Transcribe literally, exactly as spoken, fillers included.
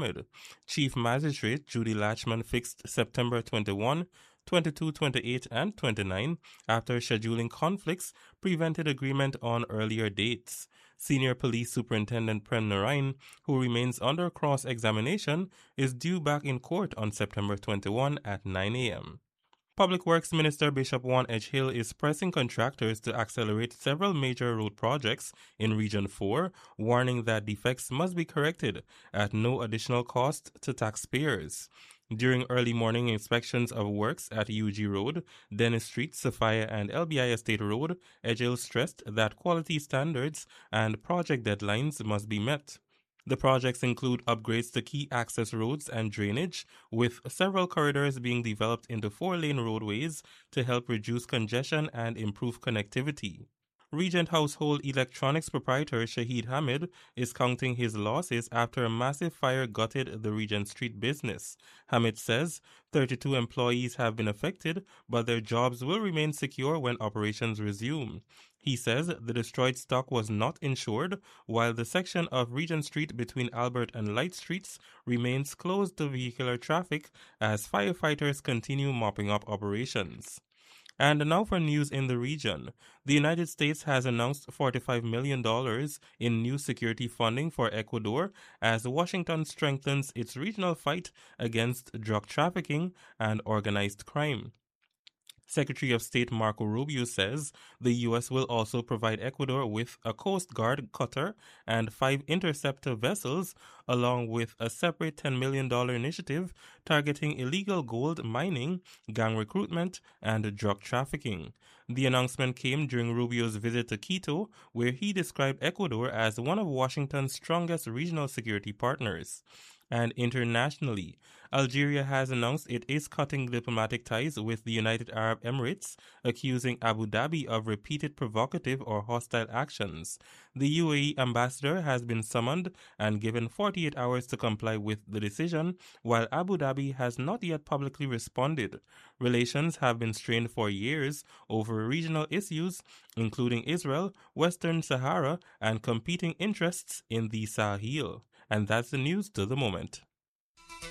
Hamid. Chief Magistrate Judy Latchman fixed September twenty-first, twenty-second, twenty-eighth, and twenty-ninth after scheduling conflicts prevented agreement on earlier dates. Senior Police Superintendent Prem Narain, who remains under cross-examination, is due back in court on September twenty-first at nine a.m. Public Works Minister Bishop Juan Edgehill is pressing contractors to accelerate several major road projects in Region four, warning that defects must be corrected at no additional cost to taxpayers. During early morning inspections of works at U G Road, Dennis Street, Sophia, and L B I Estate Road, Edgehill stressed that quality standards and project deadlines must be met. The projects include upgrades to key access roads and drainage, with several corridors being developed into four-lane roadways to help reduce congestion and improve connectivity. Regent Household Electronics proprietor Shahid Hamid is counting his losses after a massive fire gutted the Regent Street business. Hamid says thirty-two employees have been affected, but their jobs will remain secure when operations resume. He says the destroyed stock was not insured, while the section of Regent Street between Albert and Light Streets remains closed to vehicular traffic as firefighters continue mopping up operations. And now for news in the region. The United States has announced forty-five million dollars in new security funding for Ecuador as Washington strengthens its regional fight against drug trafficking and organized crime. Secretary of State Marco Rubio says the U S will also provide Ecuador with a Coast Guard cutter and five interceptor vessels, along with a separate ten million dollars initiative targeting illegal gold mining, gang recruitment, and drug trafficking. The announcement came during Rubio's visit to Quito, where he described Ecuador as one of Washington's strongest regional security partners. And internationally, Algeria has announced it is cutting diplomatic ties with the United Arab Emirates, accusing Abu Dhabi of repeated provocative or hostile actions. The U A E ambassador has been summoned and given forty-eight hours to comply with the decision, while Abu Dhabi has not yet publicly responded. Relations have been strained for years over regional issues, including Israel, Western Sahara, and competing interests in the Sahel. And that's the news to the moment.